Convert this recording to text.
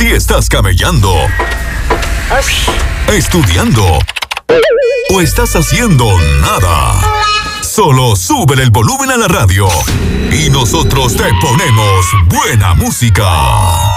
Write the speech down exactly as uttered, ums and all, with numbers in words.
Si estás camellando, estudiando o estás haciendo nada, solo súbele el volumen a la radio y nosotros te ponemos buena música.